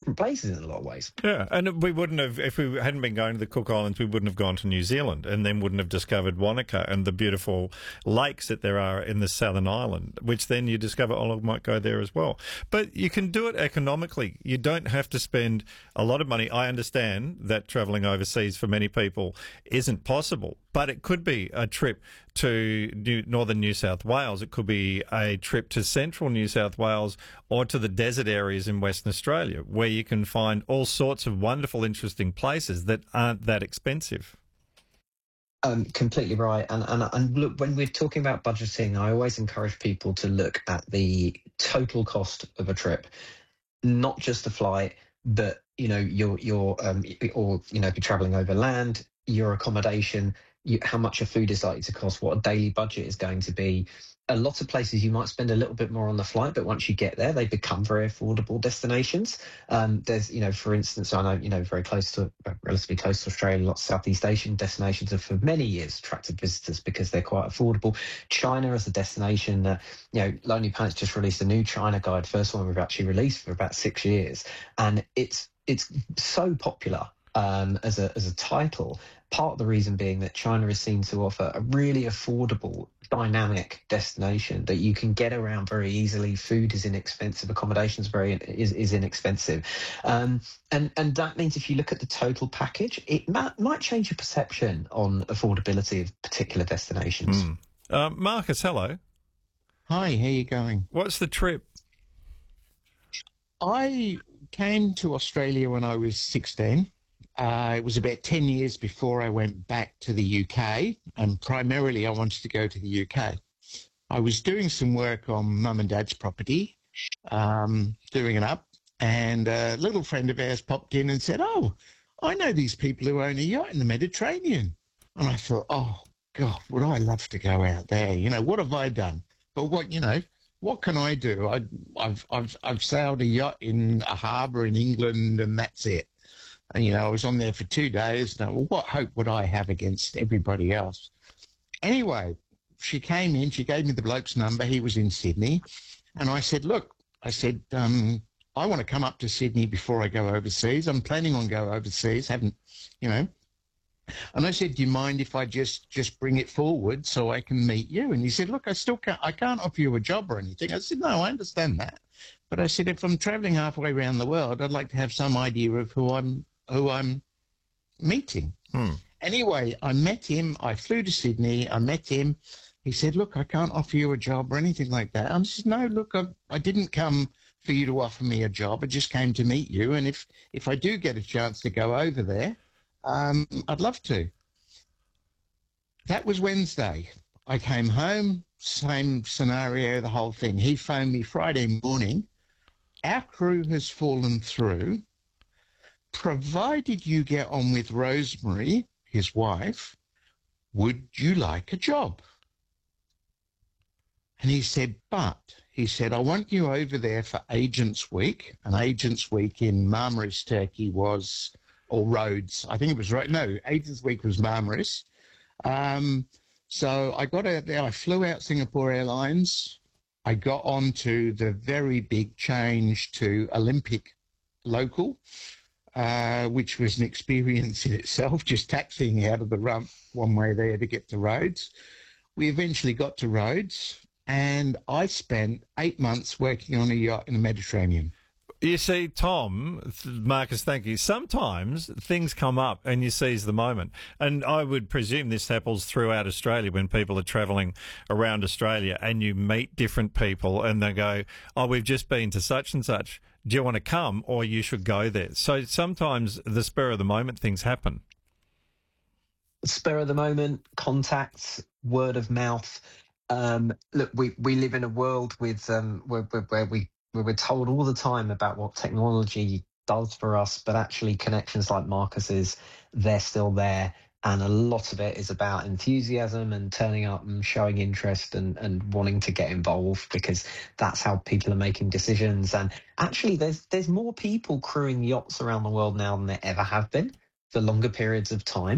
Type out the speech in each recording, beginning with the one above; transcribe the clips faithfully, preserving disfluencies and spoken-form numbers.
different places in a lot of ways. Yeah, and we wouldn't have, if we hadn't been going to the Cook Islands, we wouldn't have gone to New Zealand and then wouldn't have discovered Wanaka and the beautiful lakes that there are in the southern island, which then you discover, oh, I might go there as well. But you can do it economically. You don't have to spend a lot of money. I understand that travelling overseas for many people isn't possible, but it could be a trip to New, northern New South Wales. It could be a trip to central New South Wales or to the desert areas in Western Australia, where you can find all sorts of wonderful, interesting places that aren't that expensive. Um, completely right. And, and and look, when we're talking about budgeting, I always encourage people to look at the total cost of a trip, not just the flight, but you know your your um or you know if you're traveling over land, your accommodation, you, how much your food is likely to cost, what a daily budget is going to be. A lot of places you might spend a little bit more on the flight, but once you get there, they become very affordable destinations. Um, there's, you know, for instance, I know, you know, very close to, relatively close to Australia, lots of Southeast Asian destinations have for many years attracted visitors because they're quite affordable. China as a destination, uh, you know, Lonely Planet's just released a new China guide, first one we've actually released for about six years, and it's it's so popular um, as a as a title. Part of the reason being that China is seen to offer a really affordable, dynamic destination that you can get around very easily. Food is inexpensive, accommodations very is, is inexpensive, um, and and that means if you look at the total package, it might, might change your perception on affordability of particular destinations. Mm. Uh, Marcus, hello. Hi, how you going? What's the trip? I came to Australia when I was sixteen. Uh, it was about ten years before I went back to the U K, and primarily I wanted to go to the U K. I was doing some work on mum and dad's property, um, doing it up, and a little friend of ours popped in and said, oh, I know these people who own a yacht in the Mediterranean. And I thought, oh, God, would I love to go out there? You know, what have I done? But what, you know, what can I do? I, I've, I've, I've sailed a yacht in a harbour in England, and that's it. And, you know, I was on there for two days. Now, well, what hope would I have against everybody else? Anyway, she came in. She gave me the bloke's number. He was in Sydney. And I said, look, I said, um, I want to come up to Sydney before I go overseas. I'm planning on going overseas. Haven't, you know. And I said, do you mind if I just, just bring it forward so I can meet you? And he said, look, I still can't, I can't offer you a job or anything. I said, no, I understand that. But I said, if I'm traveling halfway around the world, I'd like to have some idea of who I'm, who I'm meeting. Hmm. Anyway, I met him. I flew to Sydney. I met him. He said, look, I can't offer you a job or anything like that. I said, no, look, I, I didn't come for you to offer me a job. I just came to meet you. And if, if I do get a chance to go over there, um, I'd love to. That was Wednesday. I came home, same scenario, the whole thing. He phoned me Friday morning. Our crew has fallen through. Provided you get on with Rosemary, his wife, would you like a job? And he said, but, he said, I want you over there for Agents Week. And Agents Week in Marmaris, Turkey was, or Rhodes, I think it was, no, Agents Week was Marmaris. Um, so I got out there, I flew out Singapore Airlines. I got on to the very big change to Olympic local. Uh, which was an experience in itself, just taxiing out of the rump one way there to get to Rhodes. We eventually got to Rhodes, and I spent eight months working on a yacht in the Mediterranean. You see, Tom, Marcus, thank you. Sometimes things come up and you seize the moment. And I would presume this happens throughout Australia when people are travelling around Australia and you meet different people and they go, oh, we've just been to such and such. Do you want to come, or you should go there? So sometimes the spur of the moment things happen. Spur of the moment, contacts, word of mouth. Um, look, we, we live in a world with um, where, where, where we where we're told all the time about what technology does for us, but actually connections like Marcus's, they're still there. And a lot of it is about enthusiasm and turning up and showing interest and, and wanting to get involved, because that's how people are making decisions. And actually, there's there's more people crewing yachts around the world now than there ever have been for longer periods of time.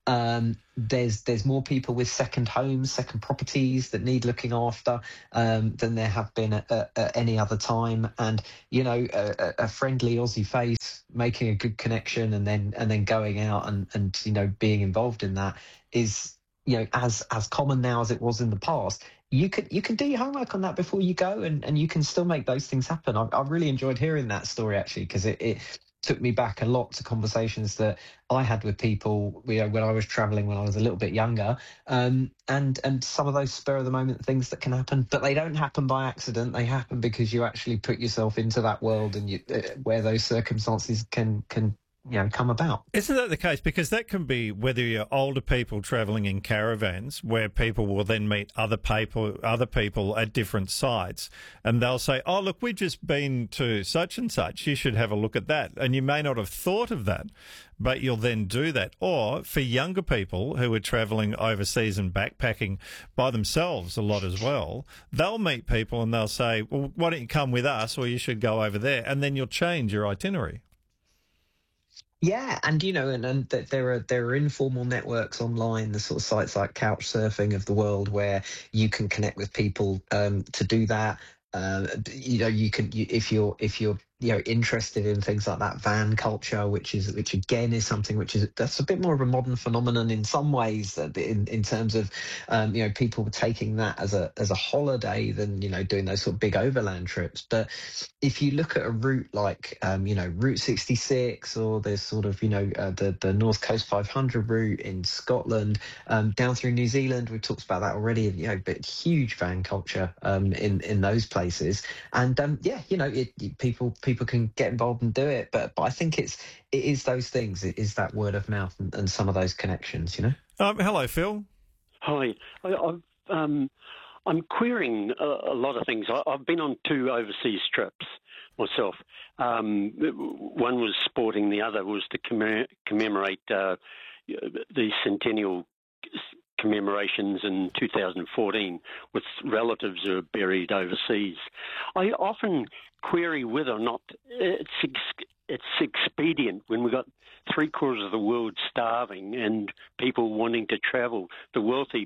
Um, there's there's more people with second homes, second properties that need looking after um, than there have been at, at, at any other time. And you know, a, a friendly Aussie face making a good connection, and then and then going out and and you know being involved in that is you know as as common now as it was in the past. You can you can do your homework on that before you go, and, and you can still make those things happen. I, I really enjoyed hearing that story actually, because it, it took me back a lot to conversations that I had with people, you know, when I was traveling when I was a little bit younger, um, and and some of those spur of the moment things that can happen, but they don't happen by accident. They happen because you actually put yourself into that world, and you, uh, where those circumstances can can you know come about. Isn't that the case? Because that can be whether you're older people travelling in caravans, where people will then meet other people, other people at different sites, and they'll say, "Oh, look, we've just been to such and such. You should have a look at that." And you may not have thought of that, but you'll then do that. Or for younger people who are travelling overseas and backpacking by themselves a lot as well, they'll meet people and they'll say, "Well, why don't you come with us, or you should go over there," and then you'll change your itinerary. Yeah, and you know, and, and th- there are there are informal networks online, the sort of sites like Couchsurfing of the world, where you can connect with people um, to do that. Uh, you know, you can you, if you're if you're you know interested in things like that van culture, which is which again is something which is that's a bit more of a modern phenomenon in some ways, that in in terms of um, you know people taking that as a as a holiday than you know doing those sort of big overland trips. But if you look at a route like um, you know Route sixty-six, or there's sort of you know uh, the the North Coast five hundred route in Scotland, um, down through New Zealand, we've talked about that already. You know, but huge van culture um, in in those places, and um, yeah, you know, it, it, people people can get involved and do it. But but I think it's it is those things. It is that word of mouth and, and some of those connections. You know. Um, hello, Phil. Hi. I, I've, um, I'm querying a, a lot of things. I, I've been on two overseas trips myself. Um, one was sporting, the other was to commemorate, commemorate uh, the centennial commemorations in two thousand fourteen with relatives who are buried overseas. I often query whether or not it's ex- it's expedient when we've got three quarters of the world starving and people wanting to travel. The wealthy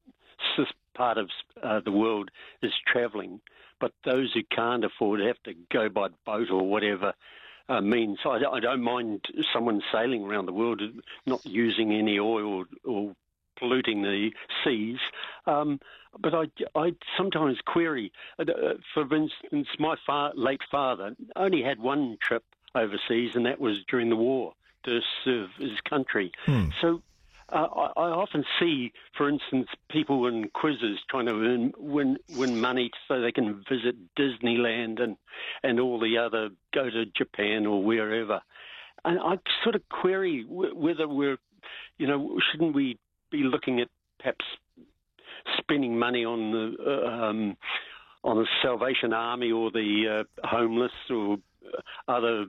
part of uh, the world is travelling, but those who can't afford have to go by boat or whatever uh, means. I, I don't mind someone sailing around the world, not using any oil or, or polluting the seas, um, but I, I sometimes query. Uh, for instance, my far, late father only had one trip overseas, and that was during the war to serve his country. Hmm. So uh, I, I often see, for instance, people in quizzes trying to earn, win win money so they can visit Disneyland and and all the other, go to Japan or wherever. And I sort of query w- whether we're, you know, shouldn't we be looking at perhaps spending money on the uh, um, on the Salvation Army or the uh, homeless or other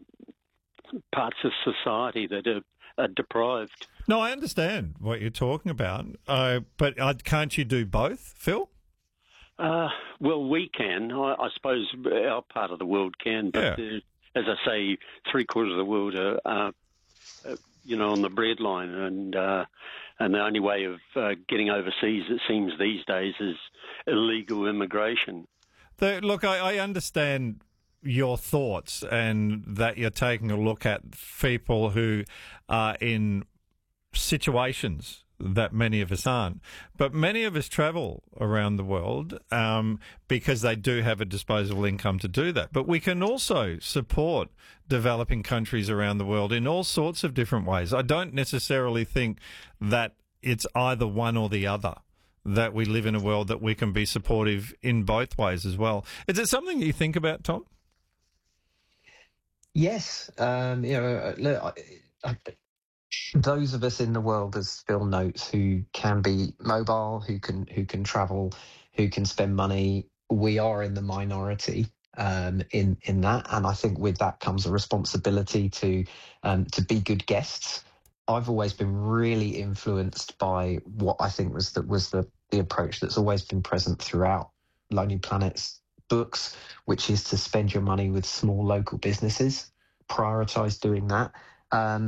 parts of society that are, are deprived. No, I understand what you're talking about, uh, but uh, can't you do both, Phil? Uh, well, we can. I, I suppose our part of the world can, but Yeah. uh, as I say, three quarters of the world are, uh, uh, you know, on the breadline, and uh, and the only way of uh, getting overseas, it seems these days, is illegal immigration. The, look, I, I understand your thoughts and that you're taking a look at people who are in situations that many of us aren't. But many of us travel around the world um, because they do have a disposable income to do that. But we can also support developing countries around the world in all sorts of different ways. I don't necessarily think that it's either one or the other, that we live in a world that we can be supportive in both ways as well. Is it something you think about, Tom? Yes, um, you know, look, I, I, those of us in the world, as Phil notes, who can be mobile, who can who can travel, who can spend money, we are in the minority um, in in that, and I think with that comes a responsibility to um, to be good guests. I've always been really influenced by what I think was that was the the approach that's always been present throughout Lonely Planet's books, which is to spend your money with small local businesses, prioritize doing that. Um,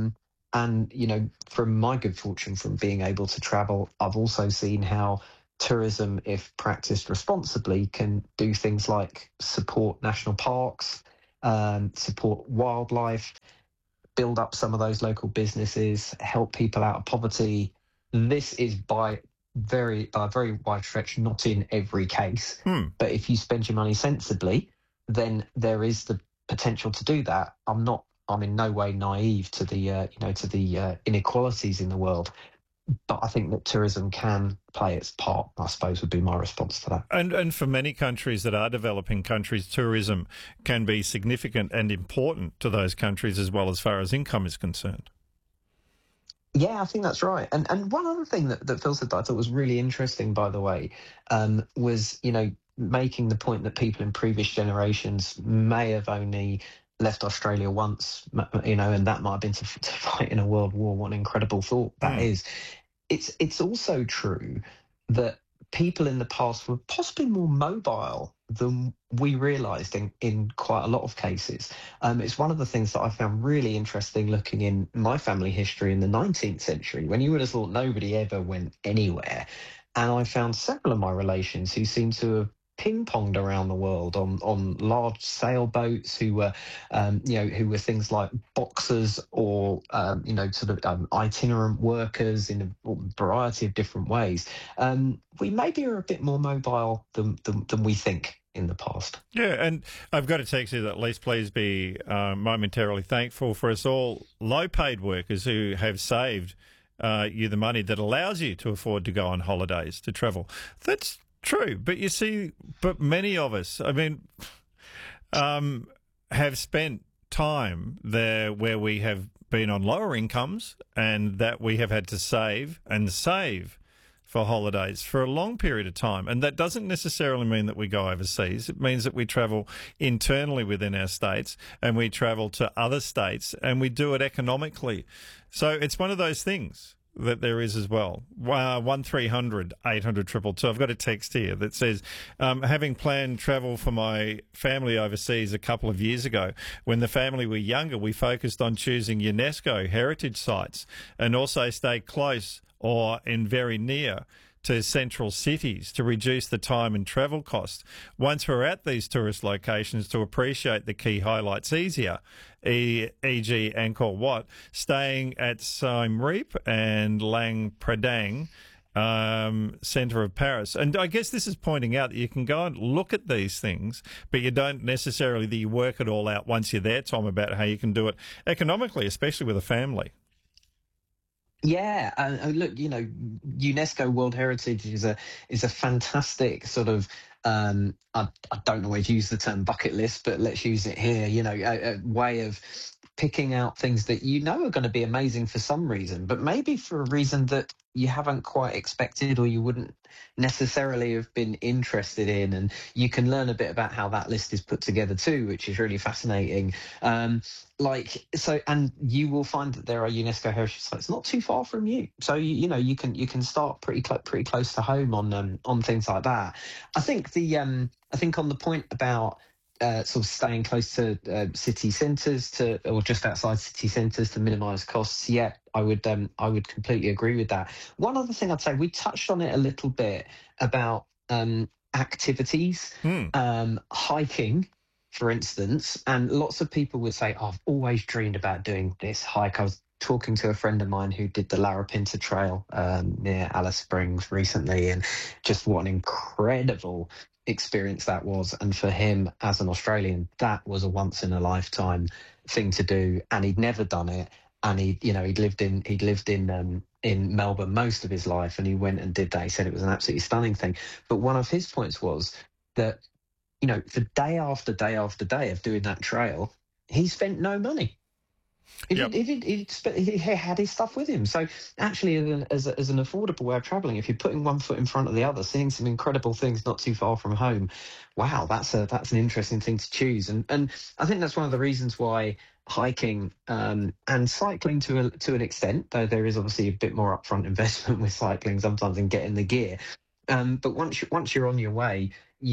And, you know, from my good fortune from being able to travel, I've also seen how tourism, if practiced responsibly, can do things like support national parks, um, support wildlife, build up some of those local businesses, help people out of poverty. This is by very, by a very wide stretch, not in every case. Hmm. But if you spend your money sensibly, then there is the potential to do that. I'm not, I'm in no way naive to the, uh, you know, to the uh, inequalities in the world. But I think that tourism can play its part, I suppose, would be my response to that. And and for many countries that are developing countries, tourism can be significant and important to those countries as well as far as income is concerned. Yeah, I think that's right. And and one other thing that, that Phil said that I thought was really interesting, by the way, um, was, you know, making the point that people in previous generations may have only left Australia once, you know, and that might have been to, to fight in a world war. What an incredible thought that Mm. is. It's it's also true that people in the past were possibly more mobile than we realised in, in quite a lot of cases. Um, it's one of the things that I found really interesting looking in my family history in the nineteenth century, when you would have thought nobody ever went anywhere. And I found several of my relations who seem to have ping-ponged around the world on on large sailboats, who were um, you know who were things like boxers or um, you know sort of um, itinerant workers in a variety of different ways. Um, we maybe are a bit more mobile than, than than we think in the past. Yeah, and I've got to text you that at least please be uh, momentarily thankful for us all low-paid workers who have saved uh, you the money that allows you to afford to go on holidays, to travel. That's true, but you see, but many of us, I mean, um, have spent time there where we have been on lower incomes and that we have had to save and save for holidays for a long period of time. And that doesn't necessarily mean that we go overseas. It means that we travel internally within our states and we travel to other states and we do it economically. So it's one of those things that there is as well. Uh, one three hundred eight hundred two two two. I've got a text here that says, um, having planned travel for my family overseas a couple of years ago, when the family were younger, we focused on choosing UNESCO heritage sites and also stayed close or in very near to central cities to reduce the time and travel costs. Once we're at these tourist locations, to appreciate the key highlights easier, for example Angkor Wat, staying at Siem Reap and Lang Pradang um, centre of Paris. And I guess this is pointing out that you can go and look at these things, but you don't necessarily that you work it all out once you're there, Tom, about how you can do it economically, especially with a family. Yeah, and uh, look, you know, UNESCO World Heritage is a is a fantastic sort of um, I, I don't know where to use the term bucket list, but let's use it here. You know, a, a way of picking out things that you know are going to be amazing for some reason, but maybe for a reason that you haven't quite expected or you wouldn't necessarily have been interested in. And you can learn a bit about how that list is put together too, which is really fascinating. Um, like so, and you will find that there are UNESCO heritage sites not too far from you. So you, you know you can you can start pretty cl- pretty close to home on um, on things like that. I think the um, I think on the point about Uh, sort of staying close to uh, city centres to, or just outside city centres to minimise costs. Yeah, I would, um, I would completely agree with that. One other thing I'd say, we touched on it a little bit about um, activities, Hmm. um, hiking, for instance, and lots of people would say, oh, "I've always dreamed about doing this hike." I was talking to a friend of mine who did the Larapinta Trail um, near Alice Springs recently, and just what an incredible experience that was. And for him as an Australian, that was a once in a lifetime thing to do, and he'd never done it. And he, you know, he'd lived in he'd lived in um, in Melbourne most of his life, and he went and did that. He said it was an absolutely stunning thing. But one of his points was that, you know, for day after day after day of doing that trail, he spent no money. He, Yep. did, he, did, he, he had his stuff with him. So actually, as an, as, a, as an affordable way of travelling, if you're putting one foot in front of the other, seeing some incredible things not too far from home, wow, that's a that's an interesting thing to choose. And and I think that's one of the reasons why hiking um, and cycling to a, to an extent, though there is obviously a bit more upfront investment with cycling sometimes in getting the gear. Um, but once you, once you're on your way, you,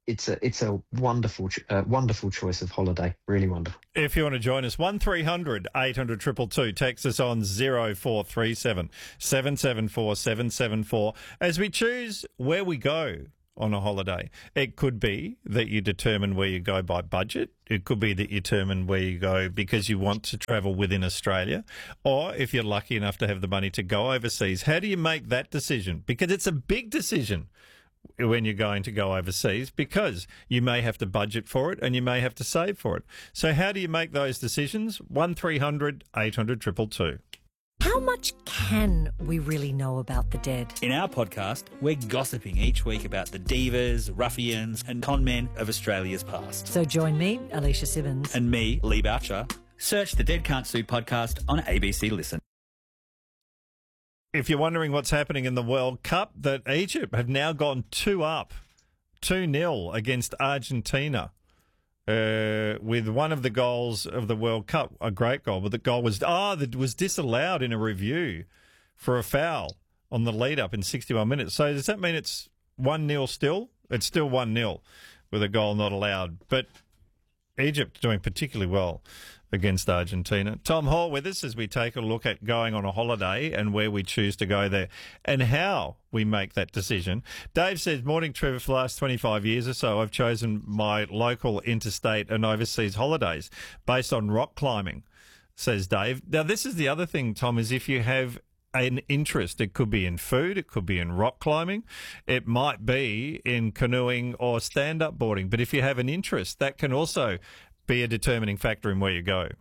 it's a it's a wonderful uh, wonderful choice of holiday. Really wonderful. If you want to join us, one three hundred eight hundred two two two. Text us on zero four three seven seven seven four seven seven four as we choose where we go on a holiday. It could be that you determine where you go by budget. It could be that you determine where you go because you want to travel within Australia. Or if you're lucky enough to have the money to go overseas, how do you make that decision? Because it's a big decision when you're going to go overseas, because you may have to budget for it and you may have to save for it. So how do you make those decisions? one three hundred eight hundred two two two. How much can we really know about the dead? In our podcast, we're gossiping each week about the divas, ruffians and con men of Australia's past. So join me, Alicia Simmons. And me, Lee Boucher. Search the Dead Can't Sue podcast on A B C Listen. If you're wondering what's happening in the World Cup, that Egypt have now gone two up, two nil against Argentina. Uh, with one of the goals of the World Cup, a great goal, but the goal was ah, that was disallowed in a review for a foul on the lead-up in sixty-one minutes. So does that mean it's one nil still? It's still one nil with a goal not allowed. But Egypt doing particularly well against Argentina. Tom Hall with us as we take a look at going on a holiday and where we choose to go there and how we make that decision. Dave says, morning, Trevor, for the last twenty-five years or so, I've chosen my local, interstate and overseas holidays based on rock climbing, says Dave. Now, this is the other thing, Tom, is if you have an interest, it could be in food, it could be in rock climbing, it might be in canoeing or stand-up boarding. But if you have an interest, that can also be a determining factor in where you go.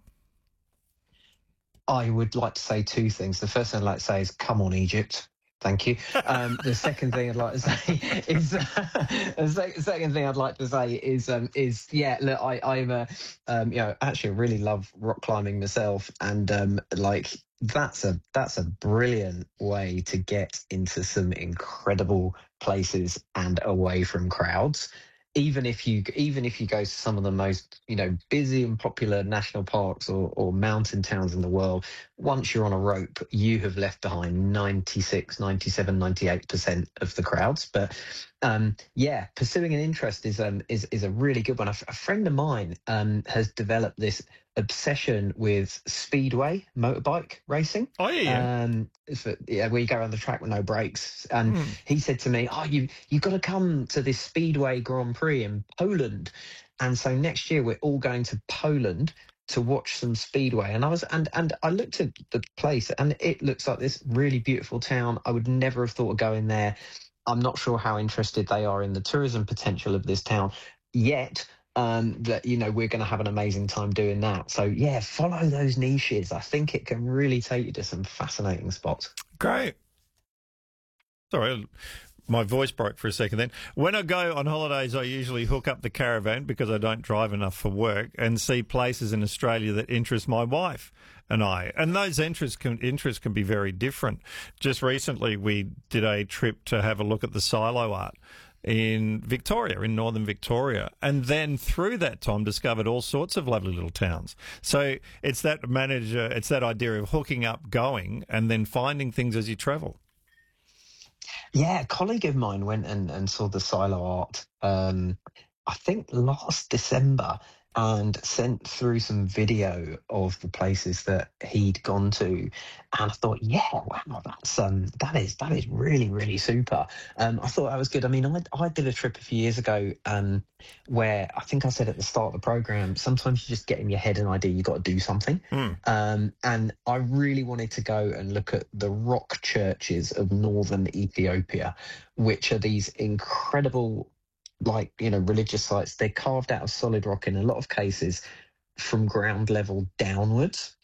I would like to say two things. The first thing I'd like to say is, come on, Egypt. Thank you. Um, the second thing I'd like to say is, uh, the second, second thing I'd like to say is, um, is yeah, look, I, I'm, a, um, you know, actually really love rock climbing myself, and um, like that's a that's a brilliant way to get into some incredible places and away from crowds. Even if you even if you go to some of the most, you know, busy and popular national parks or, or mountain towns in the world, once you're on a rope, you have left behind ninety-six, ninety-seven, ninety-eight percent of the crowds. But um, yeah, pursuing an interest is um, is is a really good one. A, a friend of mine um, has developed this obsession with speedway motorbike racing. Oh yeah, um, for, yeah, where you go around the track with no brakes. And Hmm. he said to me, "Oh, you you got to come to this speedway Grand Prix in Poland." And so next year we're all going to Poland to watch some speedway. And I was and and I looked at the place, and it looks like this really beautiful town. I would never have thought of going there. I'm not sure how interested they are in the tourism potential of this town yet. Um, that, you know, we're going to have an amazing time doing that. So, yeah, follow those niches. I think it can really take you to some fascinating spots. Great. Sorry, my voice broke for a second then. When I go on holidays, I usually hook up the caravan because I don't drive enough for work and see places in Australia that interest my wife and I. And those interests can, interests can be very different. Just recently, we did a trip to have a look at the silo art in Victoria, in northern Victoria. And then through that, Tom, discovered all sorts of lovely little towns. So it's that manager, it's that idea of hooking up, going, and then finding things as you travel. Yeah, a colleague of mine went and, and saw the silo art, um, I think last December, and sent through some video of the places that he'd gone to. And I thought, yeah, wow, that's um, that is that is really, really super. Um, I thought that was good. I mean, I, I did a trip a few years ago um, where I think I said at the start of the program, sometimes you just get in your head an idea, you got to do something. Mm. Um, and I really wanted to go and look at the rock churches of northern Ethiopia, which are these incredible, like, you know, religious sites. They're carved out of solid rock in a lot of cases from ground level downwards.